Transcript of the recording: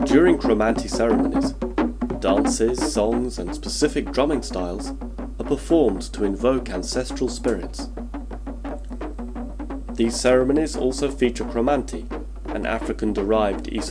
During Chromanti ceremonies, dances, songs and specific drumming styles are performed to invoke ancestral spirits. These ceremonies also feature Chromanti, an African-derived